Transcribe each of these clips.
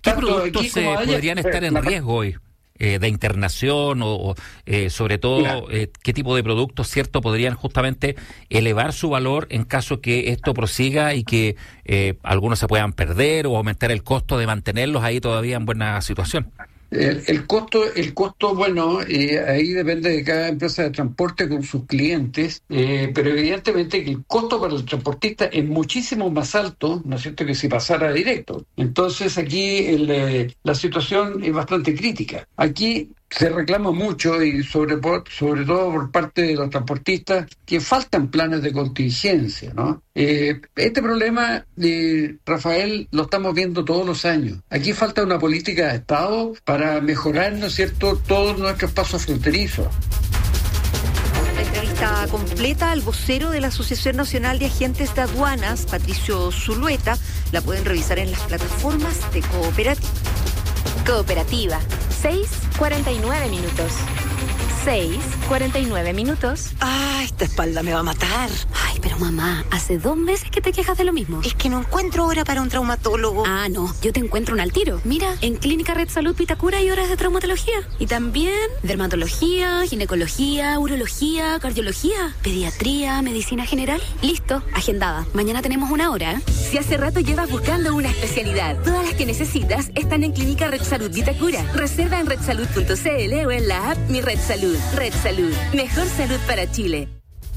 ¿Qué tanto productos aquí como allá podrían estar en riesgo hoy? De internación o sobre todo qué tipo de productos, ¿cierto?, podrían justamente elevar su valor en caso que esto prosiga y que algunos se puedan perder o aumentar el costo de mantenerlos ahí todavía en buena situación. El costo, bueno, ahí depende de cada empresa de transporte con sus clientes, pero evidentemente que el costo para el transportista es muchísimo más alto, ¿no es cierto?, que si pasara directo. Entonces aquí la situación es bastante crítica. Aquí se reclama mucho y sobre todo por parte de los transportistas que faltan planes de contingencia, ¿no? Este problema, Rafael, lo estamos viendo todos los años. Aquí falta una política de Estado para mejorar, ¿no es cierto?, todos nuestros pasos fronterizos. La entrevista completa al vocero de la Asociación Nacional de Agentes de Aduanas, Patricio Zulueta, la pueden revisar en las plataformas de Cooperativa. 6:49 minutos. 6:49 minutos. ¡Ah, esta espalda me va a matar! Ay, pero mamá, hace 2 meses que te quejas de lo mismo. Es que no encuentro hora para un traumatólogo. Ah, no, yo te encuentro un al tiro. Mira, en Clínica Red Salud Vitacura hay horas de traumatología. Y también dermatología, ginecología, urología, cardiología, pediatría, medicina general. Listo, agendada. Mañana tenemos 1 hora, ¿eh? Si hace rato llevas buscando una especialidad, todas las que necesitas están en Clínica Red Salud Vitacura. Reserva en redsalud.cl o en la app Mi Red Salud. Red Salud, mejor salud para Chile.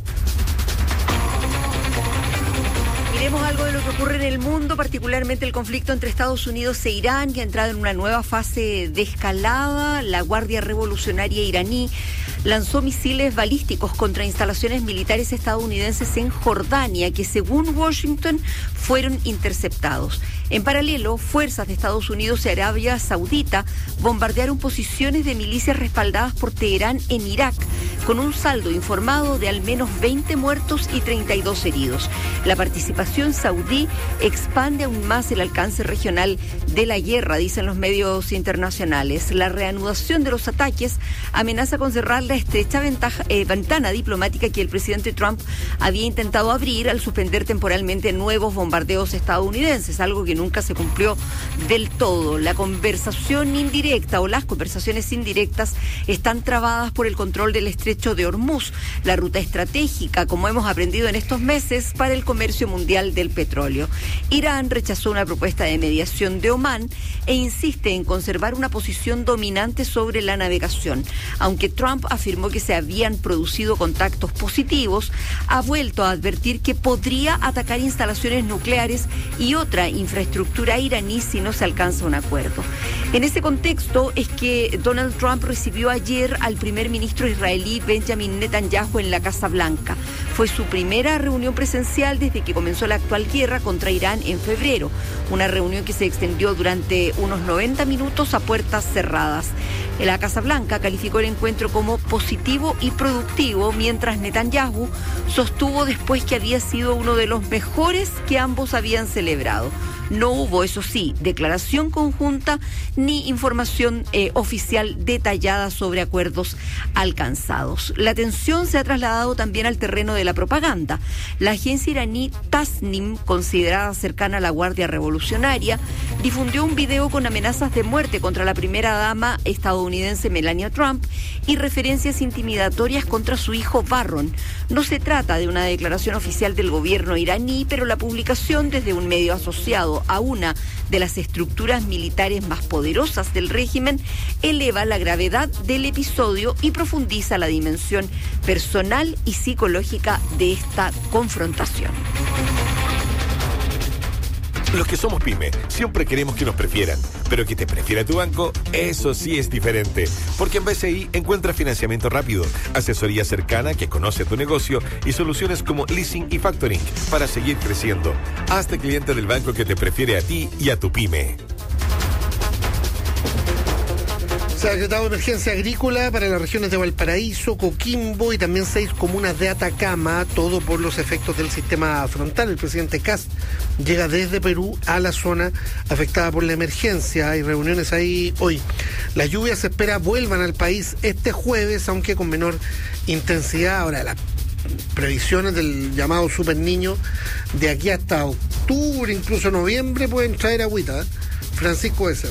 Miremos algo de lo que ocurre en el mundo, particularmente el conflicto entre Estados Unidos e Irán, que ha entrado en una nueva fase de escalada. La Guardia Revolucionaria iraní lanzó misiles balísticos contra instalaciones militares estadounidenses en Jordania, que según Washington fueron interceptados. En paralelo, fuerzas de Estados Unidos y Arabia Saudita bombardearon posiciones de milicias respaldadas por Teherán en Irak, con un saldo informado de al menos 20 muertos y 32 heridos. La participación saudí expande aún más el alcance regional de la guerra, dicen los medios internacionales. La reanudación de los ataques amenaza con cerrar la estrecha ventana diplomática que el presidente Trump había intentado abrir al suspender temporalmente nuevos bombardeos estadounidenses, algo que nunca se cumplió del todo. La conversación indirecta o las conversaciones indirectas están trabadas por el control del estrecho de Hormuz, la ruta estratégica, como hemos aprendido en estos meses, para el comercio mundial del petróleo. Irán rechazó una propuesta de mediación de Omán e insiste en conservar una posición dominante sobre la navegación. Aunque Trump afirmó que se habían producido contactos positivos, ha vuelto a advertir que podría atacar instalaciones nucleares y otra infraestructura iraní si no se alcanza un acuerdo. En ese contexto es que Donald Trump recibió ayer al primer ministro israelí Benjamin Netanyahu en la Casa Blanca. Fue su primera reunión presencial desde que comenzó la actual guerra contra Irán en febrero, una reunión que se extendió durante unos 90 minutos a puertas cerradas. La Casa Blanca calificó el encuentro como positivo y productivo, mientras Netanyahu sostuvo después que había sido uno de los mejores que ambos habían celebrado. No hubo, eso sí, declaración conjunta ni información oficial detallada sobre acuerdos alcanzados. La tensión se ha trasladado también al terreno de la propaganda. La agencia iraní Tasnim, considerada cercana a la Guardia Revolucionaria, difundió un video con amenazas de muerte contra la primera dama estadounidense Melania Trump y referencias intimidatorias contra su hijo Barron. No se trata de una declaración oficial del gobierno iraní, pero la publicación desde un medio asociado a una de las estructuras militares más poderosas del régimen eleva la gravedad del episodio y profundiza la dimensión personal y psicológica de esta confrontación. Los que somos pyme siempre queremos que nos prefieran, pero que te prefiera tu banco, eso sí es diferente. Porque en BCI encuentras financiamiento rápido, asesoría cercana que conoce tu negocio y soluciones como leasing y factoring para seguir creciendo. Hazte cliente del banco que te prefiere a ti y a tu pyme. Se ha decretado emergencia agrícola para las regiones de Valparaíso, Coquimbo y también 6 comunas de Atacama, todo por los efectos del sistema frontal. El presidente Kast llega desde Perú a la zona afectada por la emergencia. Hay reuniones ahí hoy. Las lluvias se espera vuelvan al país este jueves, aunque con menor intensidad. Ahora, las previsiones del llamado Super Niño de aquí hasta octubre, incluso noviembre, pueden traer agüita, ¿eh? Francisco Esa.